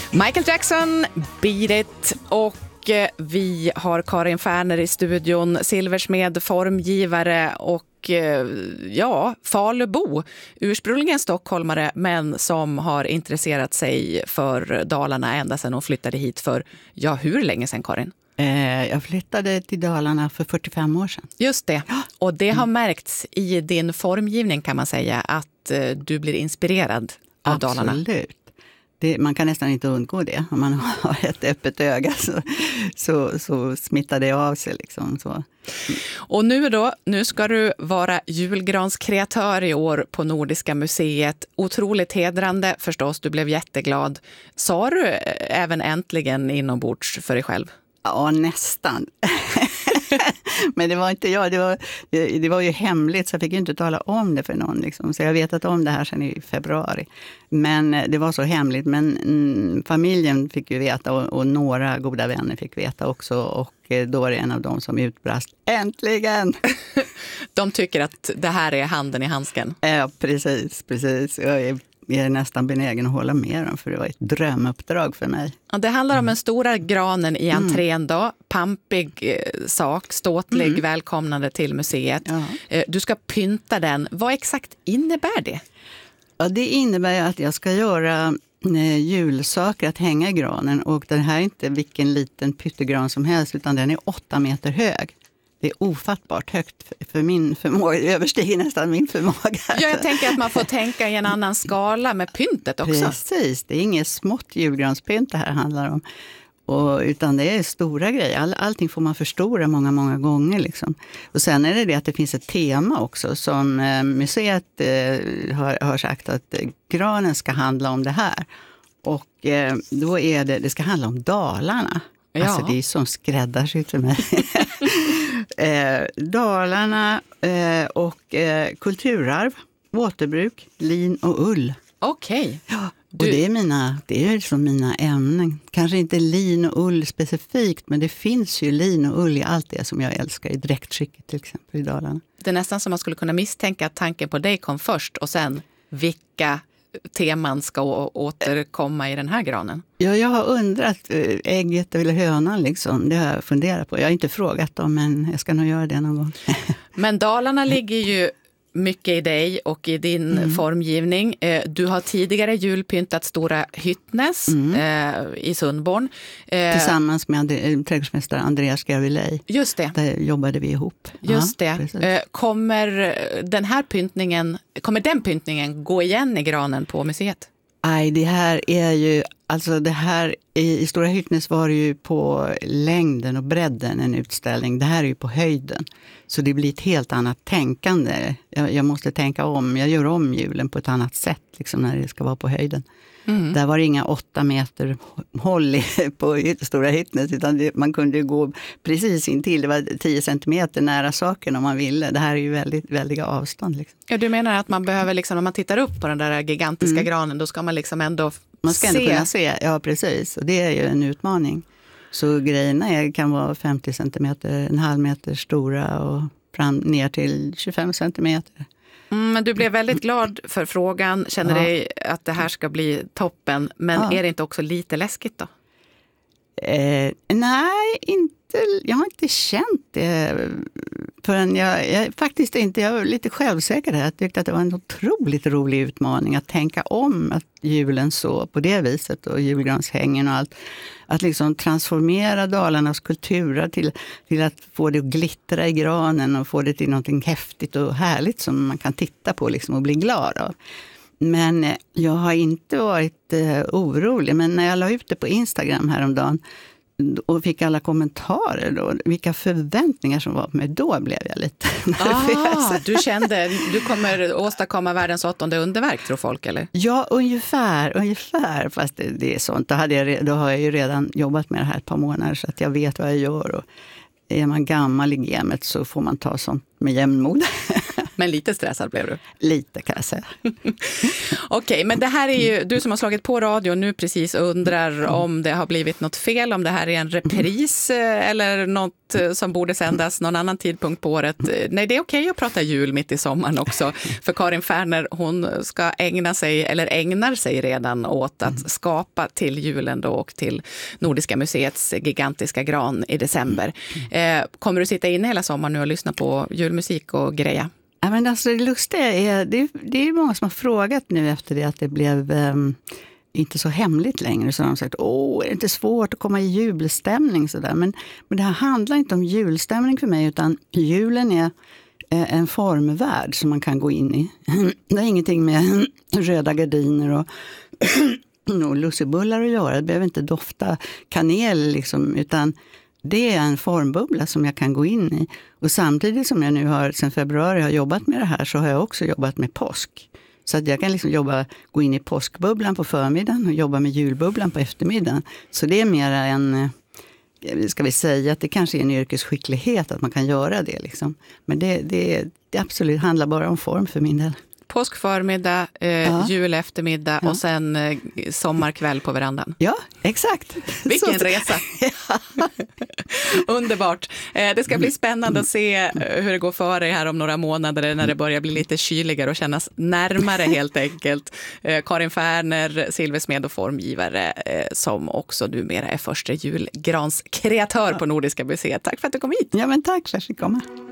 Michael Jackson, Beat It, och vi har Karin Färner i studion, silversmed, formgivare och Falubo, ursprungligen stockholmare men som har intresserat sig för Dalarna ända sedan hon flyttade hit för, hur länge sedan, Karin? Jag flyttade till Dalarna för 45 år sedan. Just det, och det har märkts i din formgivning, kan man säga, att du blir inspirerad av Dalarna. Absolut. Man kan nästan inte undgå det. Om man har ett öppet öga så smittar det av sig. Liksom, så. Och nu ska du vara julgranskreatör i år på Nordiska museet. Otroligt hedrande förstås, du blev jätteglad. Sa du även äntligen inombords för dig själv? Ja, nästan. Men det var inte jag. Det var ju hemligt, så jag fick ju inte tala om det för någon. Liksom. Så jag vetat om det här sedan i februari. Men det var så hemligt. Men familjen fick ju veta och några goda vänner fick veta också. Och då var det en av dem som utbrast. Äntligen! De tycker att det här är handen i handsken. Ja, precis. Jag är nästan benägen att hålla med dem, för det var ett drömuppdrag för mig. Ja, det handlar om den stora granen i entrén då. Pampig sak, ståtlig, välkomnande till museet. Ja. Du ska pynta den. Vad exakt innebär det? Ja, det innebär att jag ska göra julsaker att hänga i granen. Och den här är inte vilken liten pyttegran som helst, utan den är 8 meter hög. Det är ofattbart högt för min förmåga. Det överstiger nästan min förmåga. Ja, jag tänker att man får tänka i en annan skala med pyntet också. Precis, det är inget smått julgranspynt det här handlar om. Utan det är stora grejer. Allting får man förstora många, många gånger. Liksom. Och sen är det att det finns ett tema också. Som museet har sagt att granen ska handla om det här. Och då är det ska handla om Dalarna. Ja. Alltså det är som skräddarsytt för mig. Dalarna och kulturarv, återbruk, lin och ull. Okej. Ja, och det är som mina ämnen. Kanske inte lin och ull specifikt, men det finns ju lin och ull i allt det som jag älskar. I dräktskicket till exempel i Dalarna. Det är nästan som man skulle kunna misstänka att tanken på dig kom först och sen vilka teman ska återkomma i den här granen. Ja, jag har undrat ägget eller hönan liksom. Det har jag funderat på. Jag har inte frågat dem, men jag ska nog göra det någon gång. Men Dalarna ligger ju mycket i dig och i din formgivning. Du har tidigare julpyntat Stora Hyttnes i Sundborn. Tillsammans med trädgårdsmästare Andreas Gavilej. Just det. Där jobbade vi ihop. Just det. Kommer den pyntningen gå igen i granen på museet? Nej, det här är ju, alltså det här i Stora Hyttnes var det ju på längden och bredden en utställning. Det här är ju på höjden. Så det blir ett helt annat tänkande. Jag måste tänka om, jag gör om julen på ett annat sätt liksom när det ska vara på höjden. Där var det inga 8 meter håll på Stora Hyttnes, utan man kunde ju gå precis in till. Det var 10 centimeter nära saken om man ville. Det här är ju väldigt, väldiga avstånd. Liksom. Ja, du menar att man behöver, liksom, när man tittar upp på den där gigantiska granen, då ska man liksom ändå man ska ändå kunna se, ja precis. Och det är ju en utmaning. Så grejerna kan vara 50 centimeter, en halv meter stora och fram ner till 25 centimeter. Men du blev väldigt glad för frågan, känner dig att det här ska bli toppen. Men är det inte också lite läskigt då? Nej, inte. Jag har inte känt det förrän jag faktiskt inte, jag var lite självsäker där. Jag tyckte att det var en otroligt rolig utmaning att tänka om att julen så på det viset och julgranshängen och allt. Att liksom transformera Dalarnas kulturer till att få det att glittra i granen och få det till någonting häftigt och härligt som man kan titta på liksom och bli glad av. Men jag har inte varit orolig. Men när jag la ut det på Instagram häromdagen och fick alla kommentarer då, vilka förväntningar som var på mig, då blev jag lite nervös. Du kände, du kommer åstadkomma världens 8:e underverk, tror folk, eller? Ja, ungefär, fast det är sånt. Då har jag ju redan jobbat med det här ett par månader så att jag vet vad jag gör. Och är man gammal i gamet så får man ta sånt med jämnmod. Men lite stressad blev du? Lite kan jag säga. Okej, men det här är ju, du som har slagit på radio nu precis undrar om det har blivit något fel, om det här är en repris eller något som borde sändas någon annan tidpunkt på året. Nej, det är okej att prata jul mitt i sommaren också. För Karin Färner, hon ska ägna sig, eller ägnar sig redan åt att skapa till julen då och till Nordiska museets gigantiska gran i december. Kommer du sitta inne hela sommaren nu och lyssna på julmusik och greja? Ja, men alltså, det lustiga är, det är många som har frågat nu efter det att det blev inte så hemligt längre. Så de har sagt, är det inte svårt att komma i julstämning? Så där. Men det här handlar inte om julstämning för mig, utan julen är en formvärld som man kan gå in i. Det har ingenting med röda gardiner och lussebullar att göra. Det behöver inte dofta kanel liksom, utan det är en formbubbla som jag kan gå in i. Och samtidigt som jag nu sedan februari har jobbat med det här, så har jag också jobbat med påsk. Så att jag kan liksom gå in i påskbubblan på förmiddagen och jobba med julbubblan på eftermiddagen. Så det är mer en, ska vi säga att det kanske är en yrkesskicklighet att man kan göra det liksom. Men det absolut handlar bara om form för min del. Påskförmiddag, jul eftermiddag och sen sommarkväll på verandan. Ja, exakt. Vilken resa! Underbart. Det ska bli spännande att se hur det går för dig här om några månader när det börjar bli lite kyligare och kännas närmare helt enkelt. Karin Färner, silversmed och formgivare som också numera är första julgranskreatör på Nordiska museet. Tack för att du kom hit. Ja, men tack för att jag fick komma.